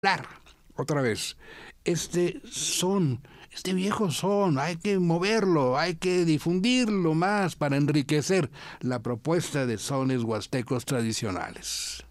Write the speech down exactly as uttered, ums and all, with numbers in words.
Otra vez, este son, este viejo son, hay que moverlo, hay que difundirlo más para enriquecer la propuesta de sones huastecos tradicionales.